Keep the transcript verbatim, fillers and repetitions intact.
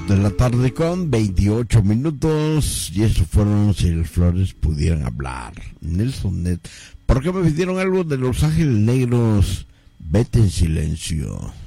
de la tarde con veintiocho minutos. Y eso fueron Si las flores pudieran hablar. Nelson Net. ¿Por qué me pidieron algo de Los Ángeles Negros? Vete en silencio.